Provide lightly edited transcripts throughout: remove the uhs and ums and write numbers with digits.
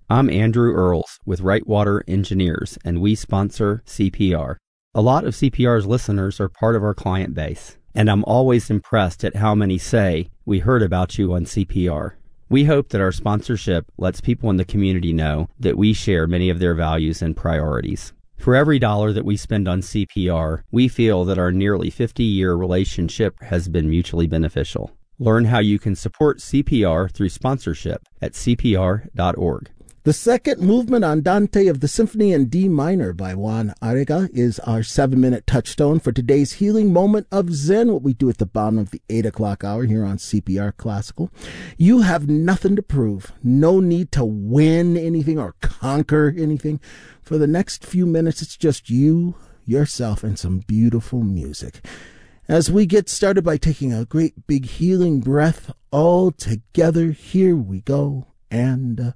I'm Andrew Earls with Wrightwater Engineers, and we sponsor CPR. A lot of CPR's listeners are part of our client base, and I'm always impressed at how many say, "We heard about you on CPR." We hope that our sponsorship lets people in the community know that we share many of their values and priorities. For every dollar that we spend on CPR, we feel that our nearly 50-year relationship has been mutually beneficial. Learn how you can support CPR through sponsorship at cpr.org. The second movement Andante of the Symphony in D minor by Juan Arriaga is our 7-minute touchstone for today's healing moment of Zen, what we do at the bottom of the 8 o'clock hour here on CPR Classical. You have nothing to prove, no need to win anything or conquer anything. For the next few minutes, it's just you, yourself, and some beautiful music. As we get started by taking a great big healing breath all together, here we go, and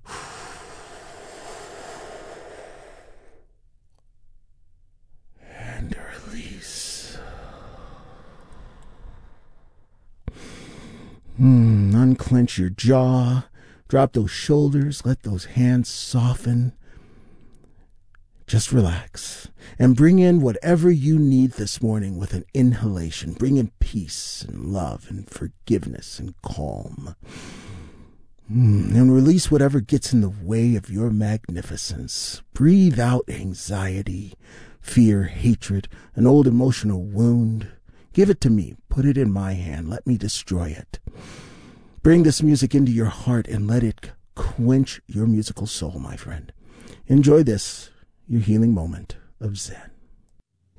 release. Unclench your jaw, drop those shoulders, let those hands soften. Just relax and bring in whatever you need this morning with an inhalation. Bring in peace and love and forgiveness and calm. And release whatever gets in the way of your magnificence. Breathe out anxiety, fear, hatred, an old emotional wound. Give it to me. Put it in my hand. Let me destroy it. Bring this music into your heart and let it quench your musical soul, my friend. Enjoy this, your healing moment of Zen.